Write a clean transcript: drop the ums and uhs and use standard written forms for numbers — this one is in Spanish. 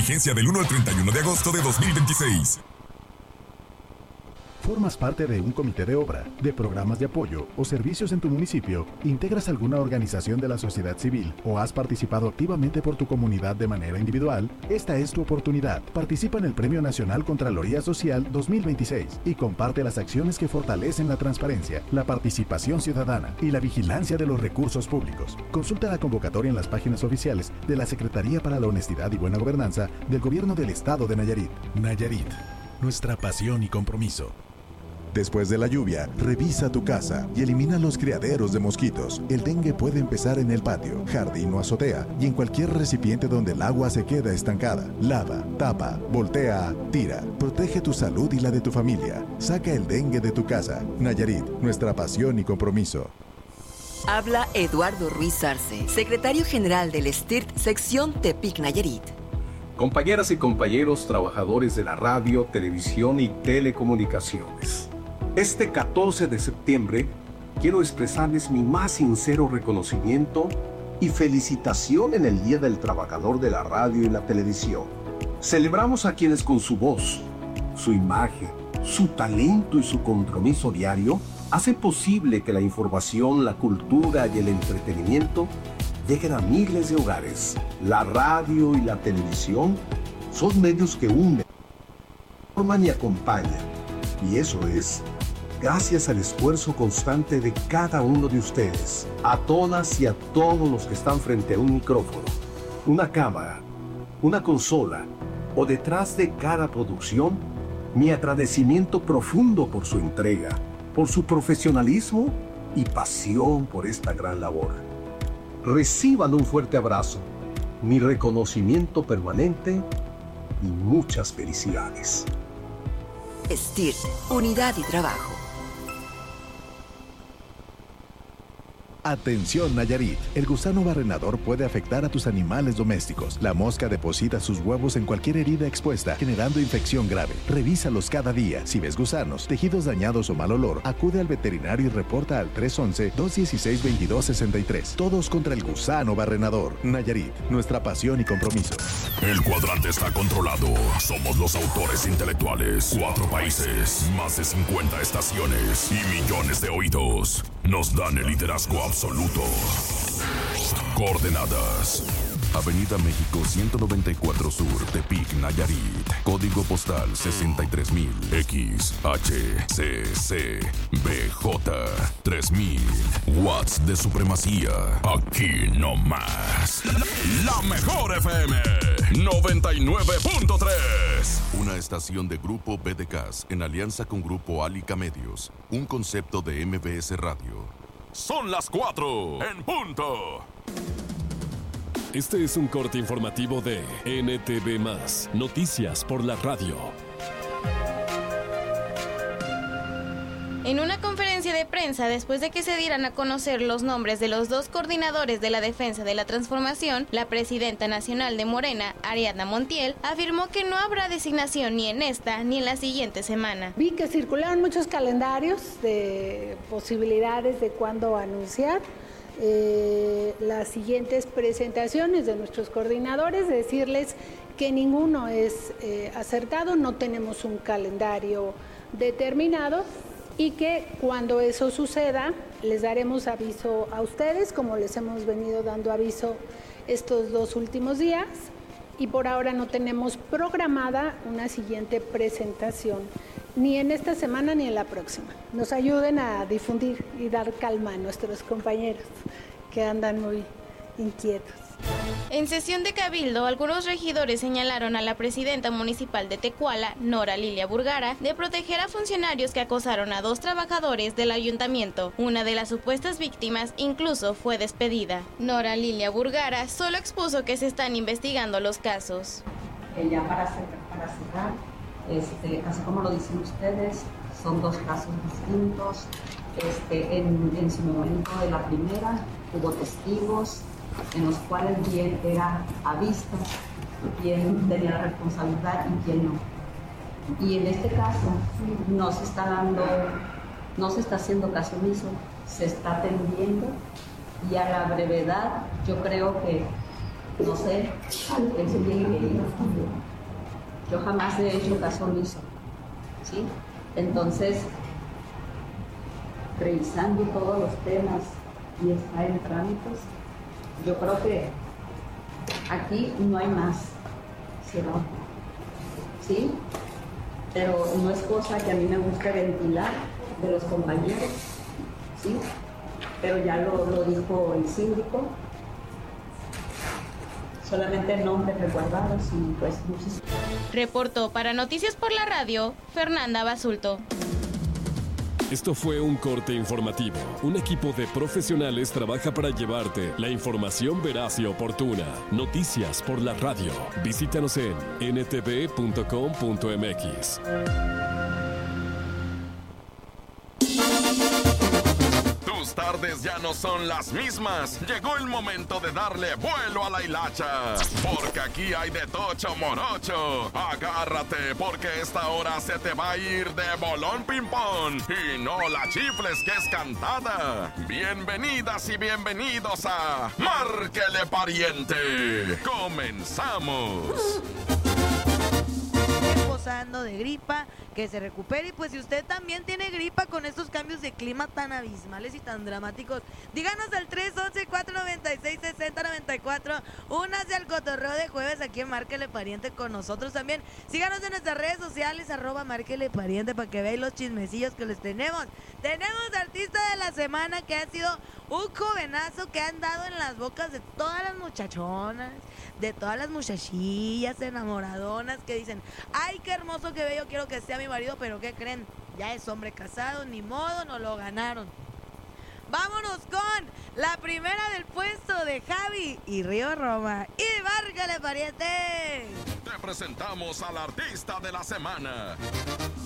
Vigencia del 1 al 31 de agosto de 2026. ¿Formas parte de un comité de obra, de programas de apoyo o servicios en tu municipio? ¿Integras alguna organización de la sociedad civil o has participado activamente por tu comunidad de manera individual? Esta es tu oportunidad. Participa en el Premio Nacional Contraloría Social 2026 y comparte las acciones que fortalecen la transparencia, la participación ciudadana y la vigilancia de los recursos públicos. Consulta la convocatoria en las páginas oficiales de la Secretaría para la Honestidad y Buena Gobernanza del Gobierno del Estado de Nayarit. Nayarit, nuestra pasión y compromiso. Después de la lluvia, revisa tu casa y elimina los criaderos de mosquitos. El dengue puede empezar en el patio, jardín o azotea y en cualquier recipiente donde el agua se queda estancada. Lava, tapa, voltea, tira. Protege tu salud y la de tu familia. Saca el dengue de tu casa. Nayarit, nuestra pasión y compromiso. Habla Eduardo Ruiz Arce, secretario general del STIRT, sección Tepic Nayarit. Compañeras y compañeros trabajadores de la radio, televisión y telecomunicaciones. Este 14 de septiembre quiero expresarles mi más sincero reconocimiento y felicitación en el Día del Trabajador de la Radio y la Televisión. Celebramos a quienes con su voz, su imagen, su talento y su compromiso diario hacen posible que la información, la cultura y el entretenimiento lleguen a miles de hogares. La radio y la televisión son medios que unen, forman y acompañan. Y eso es gracias al esfuerzo constante de cada uno de ustedes, a todas y a todos los que están frente a un micrófono, una cámara, una consola o detrás de cada producción. Mi agradecimiento profundo por su entrega, por su profesionalismo y pasión por esta gran labor. Reciban un fuerte abrazo, mi reconocimiento permanente y muchas felicidades. STIRT, Unidad y Trabajo. Atención Nayarit, el gusano barrenador puede afectar a tus animales domésticos. La mosca deposita sus huevos en cualquier herida expuesta, generando infección grave. Revísalos cada día. Si ves gusanos, tejidos dañados o mal olor, acude al veterinario y reporta al 311-216-2263. Todos contra el gusano barrenador. Nayarit, nuestra pasión y compromiso. El cuadrante está controlado. Somos los autores intelectuales. 4 países, más de 50 estaciones y millones de oídos. Nos dan el liderazgo absoluto. Coordenadas: Avenida México 194 Sur, Tepic, Nayarit. Código postal 63000. XHCCBJ 3000. Watts de supremacía. Aquí no más. La mejor FM 99.3. Una estación de Grupo BDCAS en alianza con Grupo Alica Medios. Un concepto de MBS Radio. Son las 4 en punto. Este es un corte informativo de NTV+, Noticias por la Radio. En una conferencia de prensa, después de que se dieran a conocer los nombres de los 2 coordinadores de la defensa de la transformación, la presidenta nacional de Morena, Ariadna Montiel, afirmó que no habrá designación ni en esta ni en la siguiente semana. Vi que circularon muchos calendarios de posibilidades de cuándo anunciar las siguientes presentaciones de nuestros coordinadores, decirles que ninguno es acertado, no tenemos un calendario determinado, y que cuando eso suceda les daremos aviso a ustedes, como les hemos venido dando aviso estos 2 últimos días, y por ahora no tenemos programada una siguiente presentación, ni en esta semana ni en la próxima. Nos ayuden a difundir y dar calma a nuestros compañeros que andan muy inquietos. En sesión de cabildo, algunos regidores señalaron a la presidenta municipal de Tecuala, Nora Lilia Burgara, de proteger a funcionarios que acosaron a 2 trabajadores del ayuntamiento. Una de las supuestas víctimas incluso fue despedida. Nora Lilia Burgara solo expuso que se están investigando los casos. Ya para cerrar, así como lo dicen ustedes, son 2 casos distintos. En su momento de la primera hubo testigos en los cuales quién era a vista, quién tenía la responsabilidad y quién no. Y en este caso no se está haciendo caso omiso, se está atendiendo, y a la brevedad yo creo que, no sé, él se tiene que ir. Yo jamás he hecho caso omiso, ¿sí? Entonces, revisando todos los temas y está en trámites, yo creo que aquí no hay más, ¿sí? Pero no es cosa que a mí me guste ventilar de los compañeros, ¿sí? Pero ya lo dijo el síndico, solamente nombres resguardados y pues muchísimas. Reportó para Noticias por la Radio, Fernanda Basulto. Esto fue un corte informativo. Un equipo de profesionales trabaja para llevarte la información veraz y oportuna. Noticias por la Radio. Visítanos en ntv.com.mx. Tus tardes ya no son las mismas. Llegó el momento de darle vuelo a la hilacha. Porque aquí hay de tocho morocho. Agárrate, porque esta hora se te va a ir de bolón ping-pong. Y no la chifles, que es cantada. Bienvenidas y bienvenidos a Márquele Pariente. Comenzamos. Posando de gripa, que se recupere. Y pues si usted también tiene gripa con estos cambios de clima tan abismales y tan dramáticos, díganos al 311-496-6094. Únase al cotorreo de jueves aquí en Márquele Pariente con nosotros también. Síganos en nuestras redes sociales, @Márquele Pariente, para que vean los chismecillos que les tenemos. Tenemos artista de la semana, que ha sido un jovenazo que han dado en las bocas de todas las muchachonas, de todas las muchachillas enamoradonas que dicen: ay, qué hermoso, qué bello, quiero que sea mi marido. Pero ¿qué creen? Ya es hombre casado, ni modo, no lo ganaron. Vámonos con la primera del puesto de Javi y Río Roma. ¡Y Márquele Pariente! Te presentamos al artista de la semana.